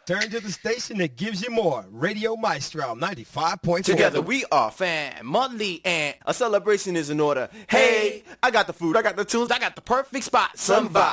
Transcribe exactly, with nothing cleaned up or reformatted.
Turn to the station that gives you more. Radio Maestro ninety-five point four. Together we are family and a celebration is in order. Hey, I got the food, I got the tunes, I got the perfect spot. Some vibe.